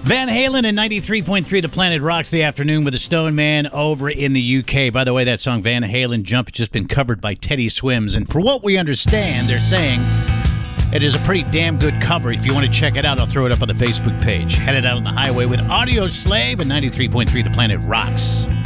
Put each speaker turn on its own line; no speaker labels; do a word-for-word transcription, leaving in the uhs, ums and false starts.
Van Halen and ninety-three point three The Planet rocks the afternoon with the Stone Man over in the U K. By the way, that song Van Halen Jump has just been covered by Teddy Swims. And for what we understand, they're saying it is a pretty damn good cover. If you want to check it out, I'll throw it up on the Facebook page. Headed out on the highway with Audio Slave and ninety-three point three The Planet rocks.